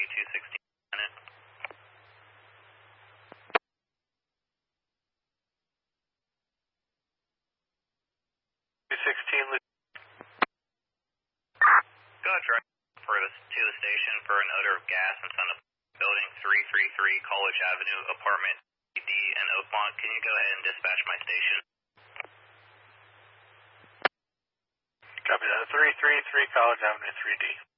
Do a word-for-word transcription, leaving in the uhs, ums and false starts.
two sixteen. two sixteen. Gotcha. For the, to the station for an odor of gas in front of building three three three College Avenue, apartment D in Oakmont. Can you go ahead and dispatch my station? Copy that. three three three College Avenue three D.